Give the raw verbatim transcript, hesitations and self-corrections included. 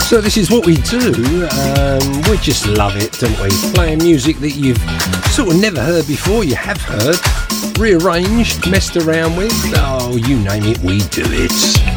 So this is what we do. Um, we just love it, don't we? Playing music that you've sort of never heard before, you have heard, rearranged, messed around with. Oh, you name it, we do it.